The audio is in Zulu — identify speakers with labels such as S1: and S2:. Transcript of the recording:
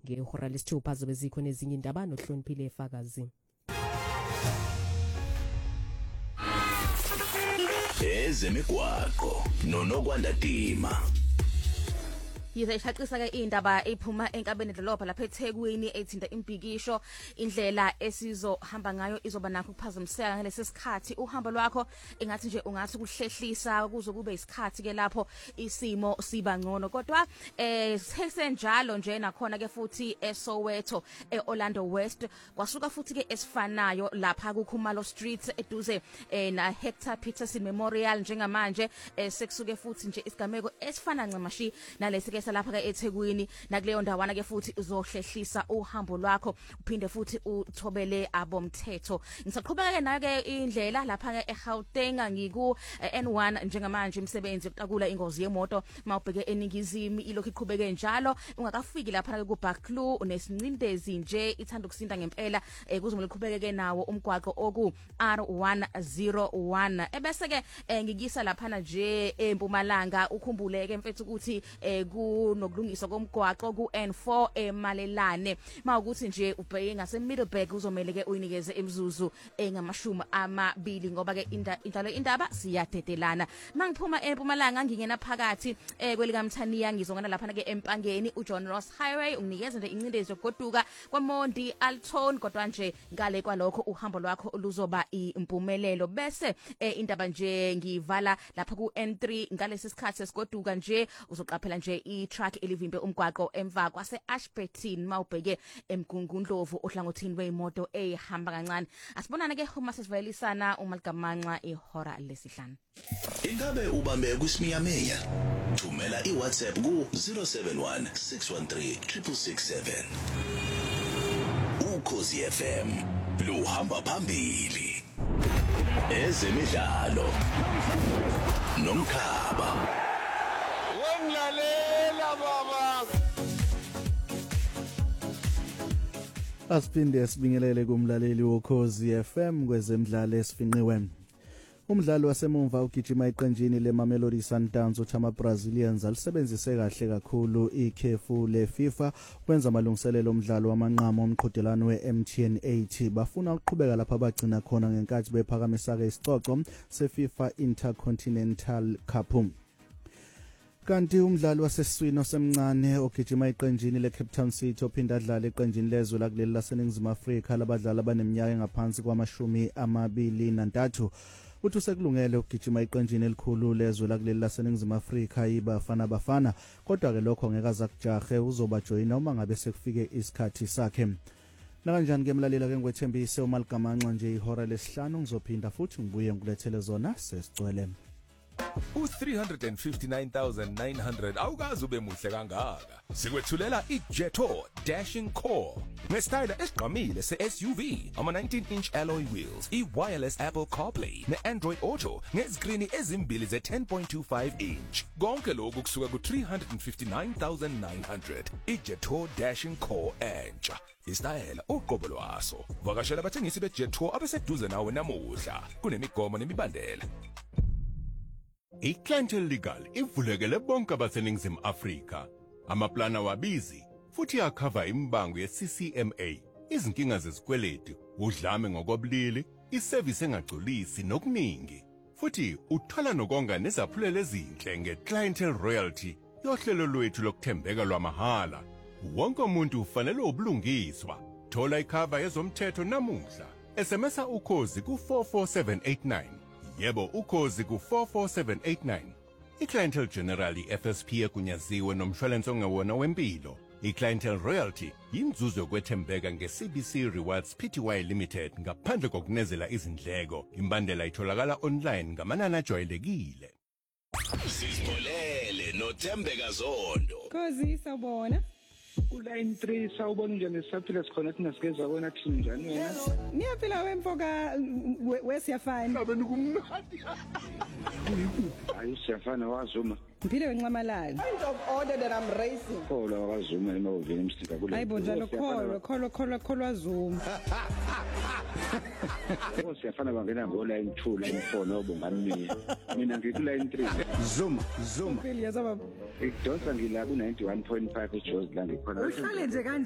S1: ngehora lesithupha zobe zikho nezinye indaba nohloniphile efakazi.
S2: Ezemigwaqo noNokwanda Dima.
S3: Yizeshaqisa ke indaba ephuma enkabeni dolopha lapha eThekwini ethinta impikisho indlela esizohamba ngayo izoba nakho ukuphazamiseka ngalesi sikhathi uhambo lwakho engathi nje ungathi kuhlehlisa kuze kube isikhathi ke lapho isimo siba ngcono kodwa sesenjalo nje nakhona ke futhi eSoweto eOrlando West kwasuka futhi ke esifanayo lapha kuKhumalo Street eduze na Hector Peterson Memorial njengamanje sekusuke futhi nje isigameko esifana ncamashi nalesi ke lapha ke eThekwini nakuleyo ndawana ke futhi uzohlehlisa uhambo lwakho uphinde futhi uthobele abomthetho. Ngisaqhubeka ke nayo ke indlela lapha ke eGauteng ngiku N1 njengamanje imisebenzi yokuqakula ingozi yemoto mawubheke eningizimu ilokhu iqhubeke njalo ungakafiki lapha ke kuBaklu unesincindezi nje ithanda ukusinda ngempela kuzomela uqhubeke ke nawo umgwaqo oku R101 ebese ke ngikisa lapha nje eMpumalanga ukhumbule ke mfethu ukuthi nokulungiswa komgwaqo ku N4 eMalelane mawukuthi nje ubheke ngase Middleburg uzomela ke uyinikeze emzuzu engamashumi amabili ngoba ke intalo indaba siyadedelana mangiphuma eMpumalanga ngingena phakathi kwelikamthaniya ngizongena lapha ke empangeni uJohn Ross Highway unginikeze nje incindezi yokugoduka kwaMondi Alton kodwa nje ngale kwalokho uhambo lwakho luzoba impumelelo bese indaba nje ngivala lapha ku N3 ngalesi sikhathi sesigoduka nje uzoqaphela nje i-truck elivimbe umgwaqo emva kwase Ashburton mawubheke eMgungundlovu ohlangothini weimoto ehamba kancane asibonana ke uma sesivayelisana uMaligamanxa ihora lesihlanu.
S2: Ingabe ubambe kusimiyameya thumela iWhatsApp ku 071 613 667 Ukhozi FM luhamba phambili ezemidlalo nomkhaba.
S4: Asiphinde sibingelele kumlaleli wokhozi FM kwezemidlalo esifinqiwe. Umdlalo wasemumva ugijima iqenjini leMamelodi Sundowns uthama Brazilians alisebenzise kahle kakhulu ikhefu leFIFA kwenza amalungiselelo omdlalo wamanqamo omqhudelano weMTN 80 bafuna ukuqhubeka lapha abagcina khona ngenkathi bephakamisa ke isicoco seFIFA Intercontinental Cup. Kanti umdlali wasesiswini osemncane ogijima iqenjini leCape Town City ophinda adlala iqenjini lezwe lakuleli laseNingizimu Afrika labadlali abaneminyaka engaphansi kwama-23 uthi usekulungele ukugijima iqenjini elikhulu lezwe lakuleli laseNingizimu Afrika yiBafana Bafana kodwa ke lokho ngeke azakujahe uzobajoyina uma ngabe sekufike isikhathi sakhe. Nakanjani ke mlalela ke ngwethembise uMaligamanxa nje ihora lesihlanu ngizophinda futhi ngibuye ngilethele zona sesicwele.
S5: U359900 awukazi ube muhle kangaka. Sikwethulela iJeto Dashing Core ngesitayile esigqamile seSUV, ama 19-inch alloy wheels, i-wireless Apple CarPlay ne-Android Auto ngezikrini ezimbili ze-10.25 inch. Konke lokhu kusuka ku359900. iJeto Dashing Core entsha. Istayela uqobo lwaso. Vakashela abathengisi beJeto abeseduze nawe namuhla. Kunemigomo nemibandela.
S6: iClientele Legal ivulekele bonke abaseNingizimu Afrika. Amaplana wabizi futhi akhava imbango yeCCMA, izinkinga zezikweletu, udlame ngokobulili, iservice engagculisi nokuningi. Futhi uthola nokonga nezaphulelo ezinhle ngeClientele Royalty, yohlelo lwethu lokuthembeka lwamahala. Wonke umuntu ufanele ubulungiswa. Thola ikhava yezomthetho namuhla. SMS ukhozi ku44789. Yebo ukhozi ku44789. iClientele General FSP egunyaziwe nomshwalense ongewona wempilo. iClientele Royalty yinzuzo yokwethembeka ngeCBC Rewards Pty Limited ngaphandle kokunezela izindleko. Imbandela itholakala online ngamanani ajwayelekile.
S2: Sizolele noThembeka Zondo.
S7: Khosi sawubona.
S8: Line 3 sawubona nje nesisaphila sikhona singasigeza bona kuthini njani wena?
S7: Niyaphila wemfoka wesiyafana.
S8: Abe nikumnandi. Hayi siyafana wazuma.
S7: Mphile wenqamalala.
S9: Kind of order that I'm raising.
S8: Khola wazuma emawuveni emsika kule.
S7: Hayibo njalo kholwa zuma.
S8: Siyafana bangena ngo line 2 line 4 nobungani mina ngiku line 3. Zuma.
S7: Mphile yazaba.
S8: Ikudonsa ngila ku 91.5 eJozi la ngikhona.
S7: Uhlale nje